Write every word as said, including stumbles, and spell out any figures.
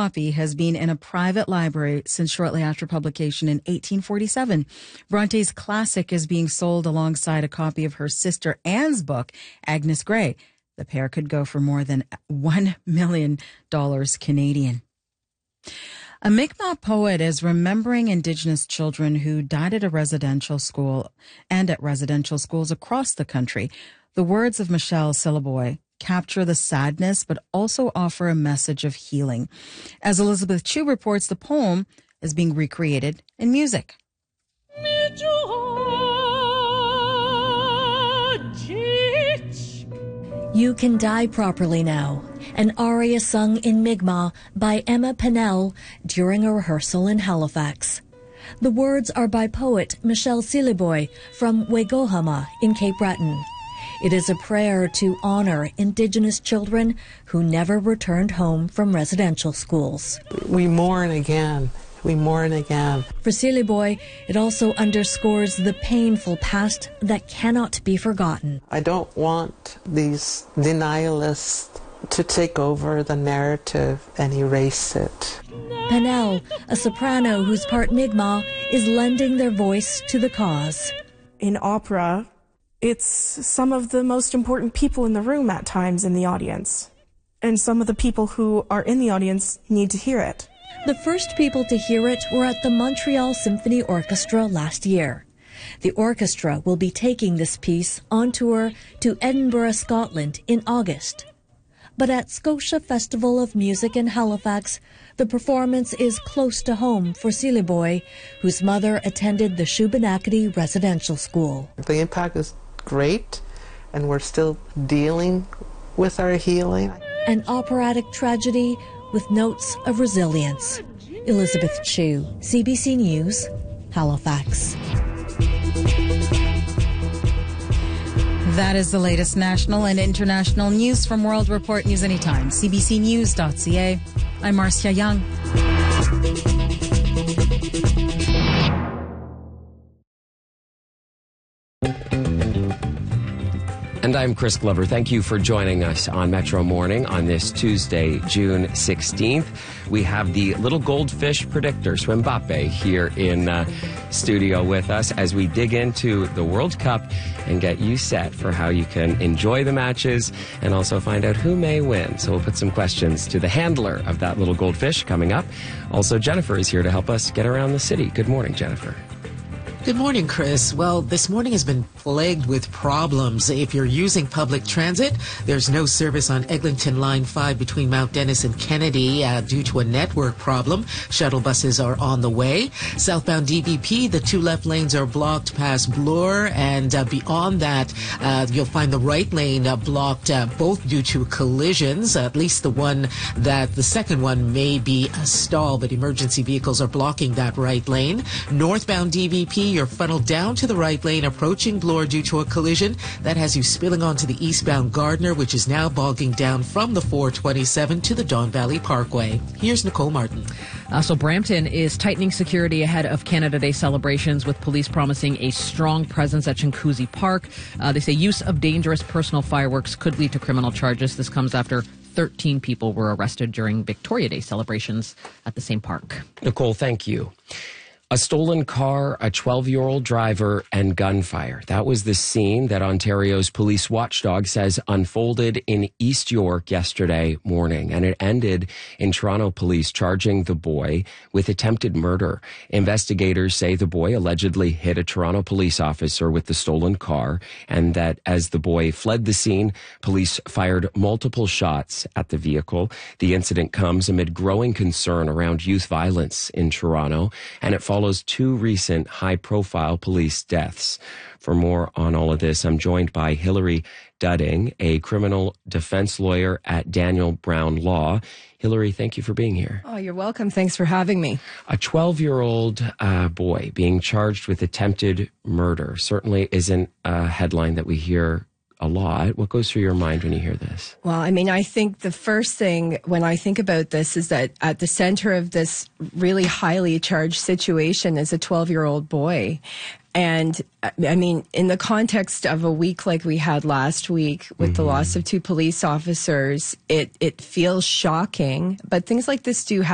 copy has been in a private library since shortly after publication in eighteen forty-seven. Bronte's classic is being sold alongside a copy of her sister Anne's book, Agnes Grey. The pair could go for more than one million dollars Canadian. A Mi'kmaq poet is remembering Indigenous children who died at a residential school and at residential schools across the country. The words of Michelle Syliboy capture the sadness, but also offer a message of healing. As Elizabeth Chu reports, the poem is being recreated in music. You Can Die Properly Now, an aria sung in Mi'kmaq by Emma Pennell during a rehearsal in Halifax. The words are by poet Michelle Syliboy from Wegohama in Cape Breton. It is a prayer to honor Indigenous children who never returned home from residential schools. We mourn again. We mourn again. For Syliboy, it also underscores the painful past that cannot be forgotten. I don't want these denialists to take over the narrative and erase it. Pennell, a soprano who's part Mi'kmaq, is lending their voice to the cause. In opera, it's some of the most important people in the room at times in the audience. And some of the people who are in the audience need to hear it. The first people to hear it were at the Montreal Symphony Orchestra last year. The orchestra will be taking this piece on tour to Edinburgh, Scotland in August. But at Scotia Festival of Music in Halifax, the performance is close to home for Syliboy, whose mother attended the Shubenacadie Residential School. The impact is great, and we're still dealing with our healing. An operatic tragedy with notes of resilience. Elizabeth Chu, C B C News, Halifax. That is the latest national and international news from World Report News Anytime, c b c news dot c a. I'm Marcia Young. And I'm Chris Glover. Thank you for joining us on Metro Morning on this Tuesday, June sixteenth. We have the little goldfish predictor, Swimbape, here in uh, studio with us as we dig into the World Cup and get you set for how you can enjoy the matches and also find out who may win. So we'll put some questions to the handler of that little goldfish coming up. Also, Jennifer is here to help us get around the city. Good morning, Jennifer. Good morning, Chris. Well, this morning has been plagued with problems. If you're using public transit, there's no service on Eglinton Line five between Mount Dennis and Kennedy uh, due to a network problem. Shuttle buses are on the way. Southbound D V P, the two left lanes are blocked past Bloor, and uh, beyond that, uh, you'll find the right lane uh, blocked, uh, both due to collisions. Uh, at least the one that, the second one may be a stall, but emergency vehicles are blocking that right lane. Northbound D V P, you're funneled down to the right lane approaching Bloor due to a collision. That has you spilling onto the eastbound Gardner, which is now bogging down from the four twenty-seven to the Don Valley Parkway. Here's Nicole Martin. Uh, so Brampton is tightening security ahead of Canada Day celebrations, with police promising a strong presence at Chinguacousy Park. Uh, they say use of dangerous personal fireworks could lead to criminal charges. This comes after thirteen people were arrested during Victoria Day celebrations at the same park. Nicole, thank you. A stolen car, a twelve-year-old driver, and gunfire. That was the scene that Ontario's police watchdog says unfolded in East York yesterday morning. And it ended in Toronto police charging the boy with attempted murder. Investigators say the boy allegedly hit a Toronto police officer with the stolen car, and that as the boy fled the scene, police fired multiple shots at the vehicle. The incident comes amid growing concern around youth violence in Toronto, and it follows two recent high-profile police deaths. For more on all of this, I'm joined by Hilary Dudding, a criminal defense lawyer at Daniel Brown Law. Hilary, thank you for being here. Oh, you're welcome. Thanks for having me. A twelve-year-old uh, boy being charged with attempted murder certainly isn't a headline that we hear a lot. What goes through your mind when you hear this? Well, I mean, I think the first thing when I think about this is that at the center of this really highly charged situation is a twelve-year-old boy. And I mean, in the context of a week like we had last week with mm-hmm. the loss of two police officers, it, it feels shocking. But things like this do happen.